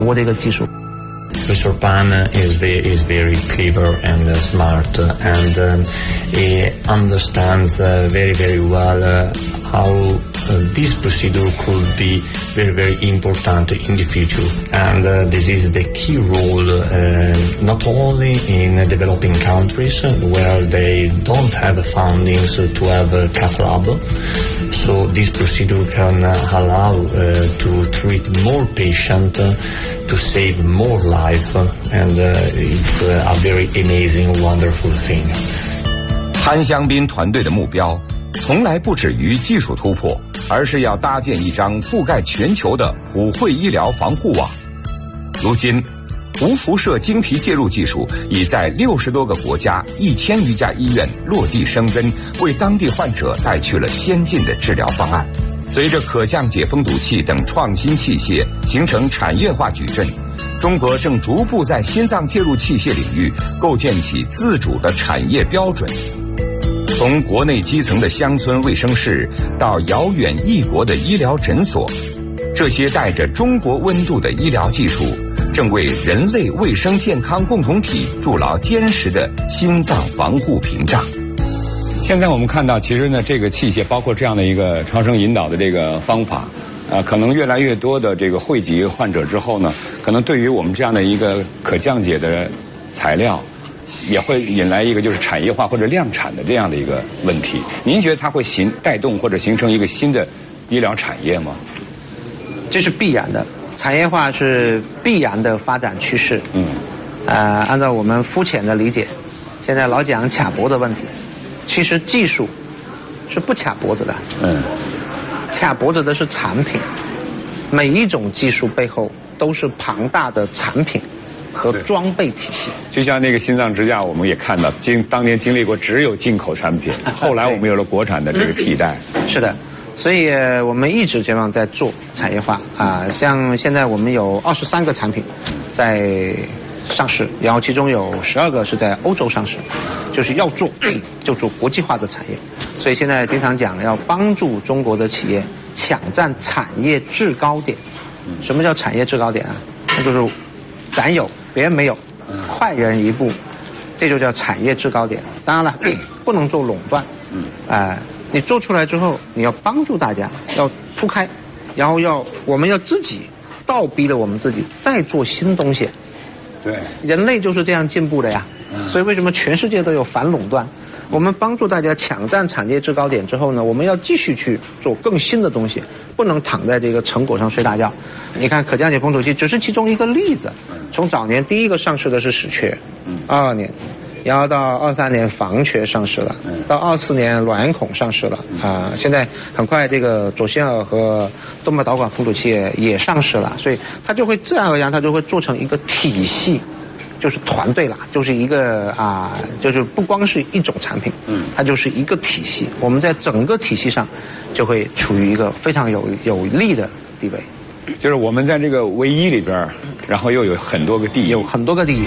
我的一个技术。 Professor Pan is very clever and smart, and he understands very well how this procedure could be very important in the future. And this is the key role not only in developing countries where they don't have fundings to have a cath lab. So this procedure can allow to treat more patients, to save more life, and it's a very amazing, wonderful thing. 潘香槟团队的目标从来不止于技术突破，而是要搭建一张覆盖全球的普惠医疗防护网。如今，无辐射经皮介入技术已在60多个国家1000余家医院落地生根，为当地患者带去了先进的治疗方案。随着可降解封堵器等创新器械形成产业化矩阵，中国正逐步在心脏介入器械领域构建起自主的产业标准。从国内基层的乡村卫生室到遥远异国的医疗诊所，这些带着中国温度的医疗技术，正为人类卫生健康共同体筑牢坚实的心脏防护屏障。 现在我们看到，其实呢，这个器械包括这样的一个超声引导的这个方法，可能越来越多的这个惠及患者之后呢，可能对于我们这样的一个可降解的材料，也会引来一个就是产业化或者量产的这样的一个问题。您觉得它会带动或者形成一个新的医疗产业吗？ 这是必然的，产业化是必然的发展趋势。按照我们肤浅的理解，现在老讲卡脖的问题，其实技术是不卡脖子的。卡脖子的是产品，每一种技术背后都是庞大的产品和装备体系。 就像那个心脏支架，我们也看到，当年经历过只有进口产品，后来我们有了国产的这个替代。 是的，所以我们一直希望在做产业化啊。像现在我们有23个产品在上市，然后其中有12个是在欧洲上市，就是要做就做国际化的产业。所以现在经常讲要帮助中国的企业抢占产业制高点。什么叫产业制高点啊？那就是咱有别人没有，快人一步，这就叫产业制高点。当然了，不能做垄断。你做出来之后，你要帮助大家，要铺开，然后我们要自己倒逼了我们自己再做新东西。 对， 人类就是这样进步的呀。所以为什么全世界都有反垄断？我们帮助大家抢占产业制高点之后呢，我们要继续去做更新的东西，不能躺在这个成果上睡大觉。你看可降解封堵器只是其中一个例子，从早年第一个上市的是史雀，22年，然后到23年防缺上市了，到24年卵孔上市了现在很快这个左心耳和动脉导管封堵器也上市了，所以它就会自然而然它就会做成一个体系。就是团队啦，就是一个就是不光是一种产品，它就是一个体系。我们在整个体系上就会处于一个非常有利的地位。 就是我们在这个唯一里边，然后又有很多个地， 有很多个地。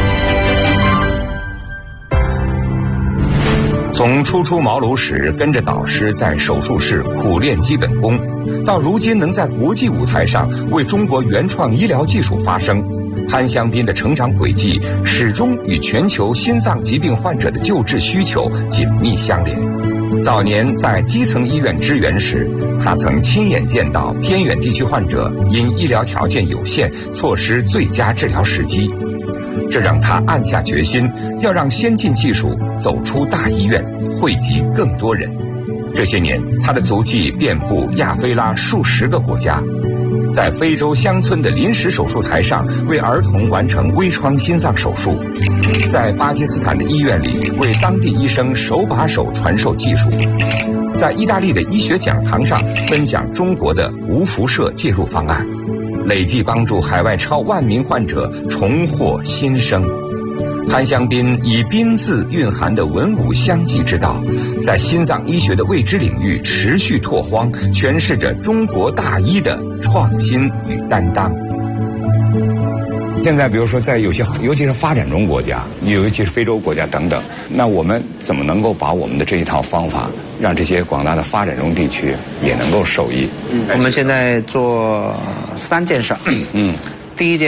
从初出茅庐时跟着导师在手术室苦练基本功，到如今能在国际舞台上为中国原创医疗技术发声。潘香槟的成长轨迹始终与全球心脏疾病患者的救治需求紧密相连。早年在基层医院支援时，他曾亲眼见到偏远地区患者因医疗条件有限，错失最佳治疗时机。这让他暗下决心，要让先进技术走出大医院，惠及更多人。这些年，他的足迹遍布亚非拉数十个国家。在非洲乡村的临时手术台上为儿童完成微创心脏手术，在巴基斯坦的医院里为当地医生手把手传授技术，在意大利的医学讲堂上分享中国的无辐射介入方案，累计帮助海外超10000名患者重获新生。潘香槟以宾字蕴含的文武相济之道，在心脏医学的未知领域持续拓荒，诠释着中国大医的创新与担当。 现在比如说在有些尤其是发展中国家，尤其是非洲国家等等，那我们怎么能够把我们的这一套方法让这些广大的发展中地区也能够受益？ 我们现在做3件事。 第一件。